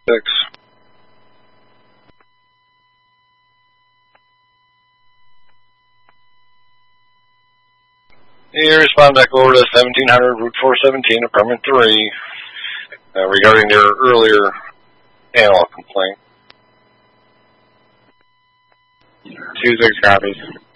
6. You respond back over to 1700 Route 417, Apartment 3, regarding their earlier animal complaint. 2-6 copies.